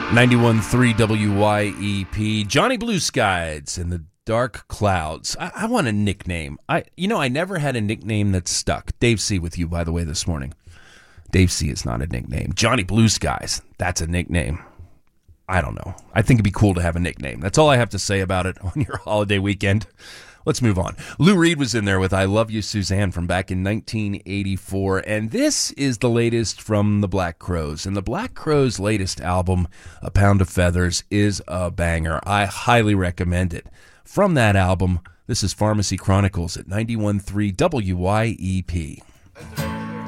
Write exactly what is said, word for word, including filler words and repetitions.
ninety-one point three W Y E P, Johnny Blue Skies and the Dark Clouds. I, I want a nickname. I, you know, I never had a nickname that stuck. Dave C. with you, by the way, this morning. Dave C. is not a nickname. Johnny Blue Skies, that's a nickname. I don't know. I think it'd be cool to have a nickname. That's all I have to say about it on your holiday weekend. Let's move on. Lou Reed was in there with I Love You, Suzanne from back in nineteen eighty-four, and this is the latest from the Black Crowes. And the Black Crowes' latest album, A Pound of Feathers, is a banger. I highly recommend it. From that album, this is Pharmacy Chronicles at ninety-one point three W Y E P.